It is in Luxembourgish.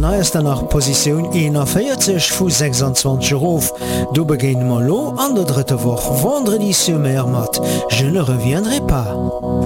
ist nach Position 41 vu 26 Rof. Du beginn mal lo an der dritte Woche Vendredi sur Mer mat. Je ne reviendrai pas.